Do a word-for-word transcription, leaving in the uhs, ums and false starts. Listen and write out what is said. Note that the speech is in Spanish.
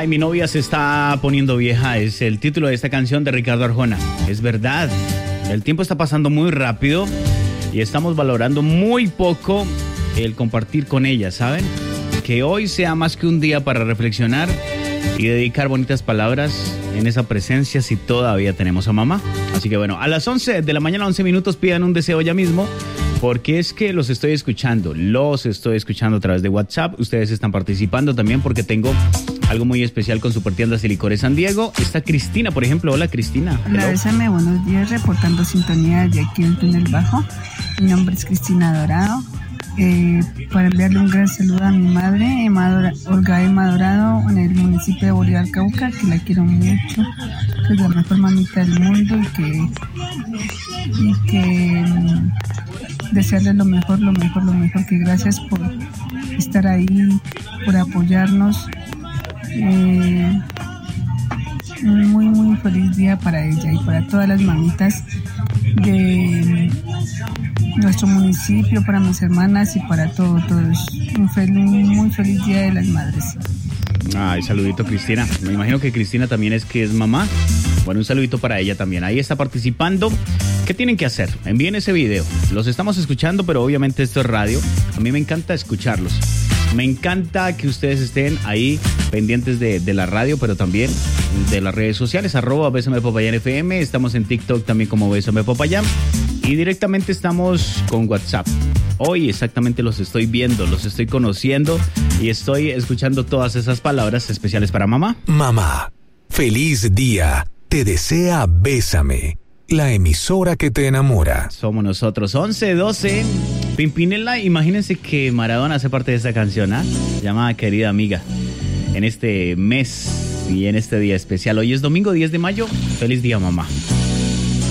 Ay, mi novia se está poniendo vieja, es el título de esta canción de Ricardo Arjona. Es verdad, el tiempo está pasando muy rápido y estamos valorando muy poco el compartir con ella, ¿saben? Que hoy sea más que un día para reflexionar y dedicar bonitas palabras en esa presencia si todavía tenemos a mamá. Así que bueno, a las once de la mañana, once minutos, pidan un deseo ya mismo, porque es que los estoy escuchando, los estoy escuchando a través de WhatsApp. Ustedes están participando también porque tengo algo muy especial con Supertiendas y Licores San Diego. Está Cristina, por ejemplo. Hola, Cristina. Hola, bésame, buenos días, reportando sintonía de aquí en Túnel Bajo. Mi nombre es Cristina Dorado. Eh, para enviarle un gran saludo a mi madre, Emma Dora, Olga Emma Dorado, en el municipio de Bolívar, Cauca, que la quiero mucho, que es la mejor mamita del mundo y que, y que um, desearle lo mejor, lo mejor, lo mejor, que gracias por estar ahí, por apoyarnos. Eh, un muy, muy feliz día para ella y para todas las mamitas de nuestro municipio, para mis hermanas y para todo, todos. Un, fel- un muy feliz Día de las Madres. Ay, saludito, Cristina. Me imagino que Cristina también es que es mamá. Bueno, un saludito para ella también. Ahí está participando. ¿Qué tienen que hacer? Envíen ese video. Los estamos escuchando, pero obviamente esto es radio. A mí me encanta escucharlos. Me encanta que ustedes estén ahí pendientes de, de la radio, pero también de las redes sociales, arroba Bésame Popayán F M. Estamos en TikTok también como Bésame Popayán. Y directamente estamos con WhatsApp. Hoy exactamente los estoy viendo, los estoy conociendo y estoy escuchando todas esas palabras especiales para mamá. Mamá, feliz día. Te desea Bésame, la emisora que te enamora. Somos nosotros, once doce. Pimpinela, imagínense que Maradona hace parte de esta canción, ¿ah? ¿eh? Llamada Querida Amiga. En este mes y en este día especial. Hoy es domingo diez de mayo. Feliz día, mamá.